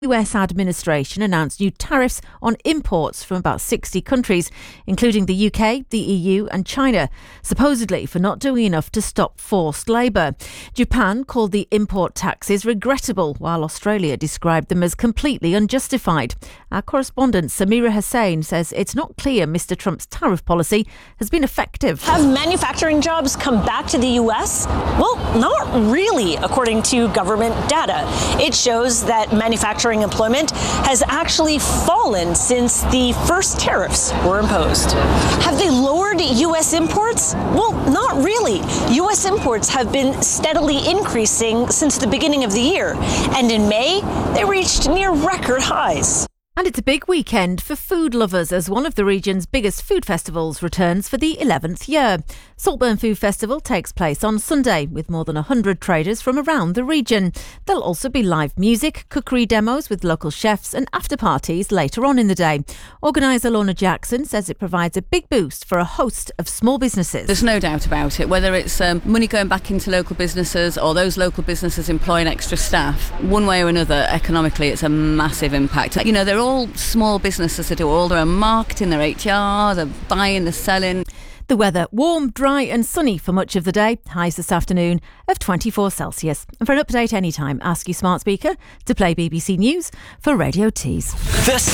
US administration announced new tariffs on imports from about 60 countries, including the UK, the EU and China, supposedly for not doing enough to stop forced labour. Japan called the import taxes regrettable, while Australia described them as completely unjustified. Our correspondent Samira Hussain says it's not clear Mr Trump's tariff policy has been effective. Have manufacturing jobs come back to the US? Well, not really, according to government data. It shows that manufacturing employment has actually fallen since the first tariffs were imposed. Have they lowered U.S. imports? Well, not really. U.S. imports have been steadily increasing since the beginning of the year, and in May, they reached near record highs. And it's a big weekend for food lovers as one of the region's biggest food festivals returns for the 11th year. Saltburn Food Festival takes place on Sunday with more than 100 traders from around the region. There'll also be live music, cookery demos with local chefs and after parties later on in the day. Organiser Lorna Jackson says it provides a big boost for a host of small businesses. There's no doubt about it, whether it's money going back into local businesses or those local businesses employing extra staff. One way or another, economically, it's a massive impact. You know, they're all small businesses that do all their own marketing, their HR, the buying, the selling. The weather warm, dry and sunny for much of the day. Highs this afternoon of 24 Celsius. And for an update anytime, ask your smart speaker to play BBC News for Radio Tees.